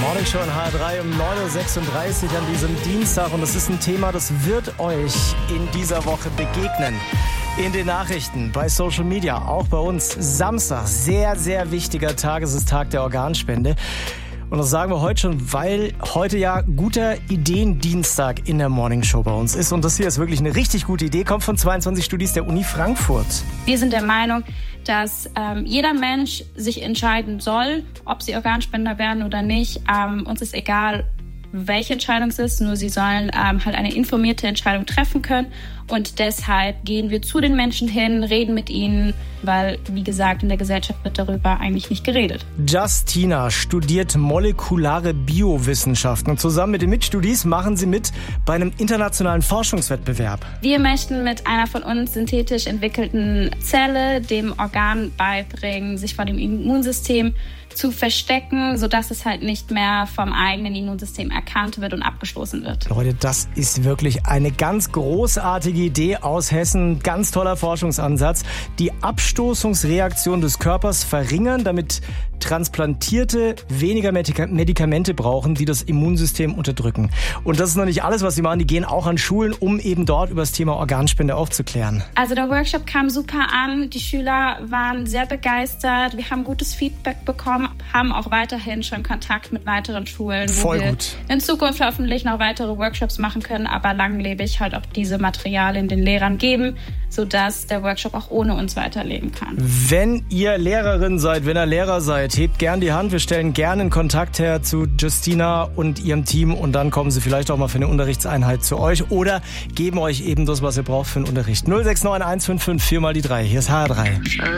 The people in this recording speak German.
Morningshow in HR3 um 9.36 Uhr an diesem Dienstag. Und das ist ein Thema, das wird euch in dieser Woche begegnen. In den Nachrichten, bei Social Media, auch bei uns. Samstag, sehr, sehr wichtiger Tag. Es ist Tag der Organspende. Und das sagen wir heute schon, weil heute ja guter Ideendienstag in der Morningshow bei uns ist. Und das hier ist wirklich eine richtig gute Idee, kommt von 22 Studis der Uni Frankfurt. Wir sind der Meinung, dass jeder Mensch sich entscheiden soll, ob sie Organspender werden oder nicht. Uns ist egal, welche Entscheidung es ist, nur sie sollen halt eine informierte Entscheidung treffen können. Und deshalb gehen wir zu den Menschen hin, reden mit ihnen, weil, wie gesagt, in der Gesellschaft wird darüber eigentlich nicht geredet. Justina studiert molekulare Biowissenschaften und zusammen mit den Mitstudis machen sie mit bei einem internationalen Forschungswettbewerb. Wir möchten mit einer von uns synthetisch entwickelten Zelle dem Organ beibringen, sich vor dem Immunsystem zu verstecken, sodass es halt nicht mehr vom eigenen Immunsystem erkannt wird und abgestoßen wird. Leute, das ist wirklich eine ganz großartige Idee aus Hessen. Ganz toller Forschungsansatz. Die Abstoßungsreaktion des Körpers verringern, damit Transplantierte weniger Medikamente brauchen, die das Immunsystem unterdrücken. Und das ist noch nicht alles, was sie machen. Die gehen auch an Schulen, um eben dort über das Thema Organspende aufzuklären. Also der Workshop kam super an. Die Schüler waren sehr begeistert. Wir haben gutes Feedback bekommen, haben auch weiterhin schon Kontakt mit weiteren Schulen, wo wir in Zukunft hoffentlich noch weitere Workshops machen können, aber langlebig halt auch diese Materialien den Lehrern geben, sodass der Workshop auch ohne uns weiterleben kann. Wenn ihr Lehrerin seid, wenn ihr Lehrer seid, hebt gern die Hand. Wir stellen gerne einen Kontakt her zu Justina und ihrem Team und dann kommen sie vielleicht auch mal für eine Unterrichtseinheit zu euch oder geben euch eben das, was ihr braucht für den Unterricht. 069155 4x3. Hier ist HR3.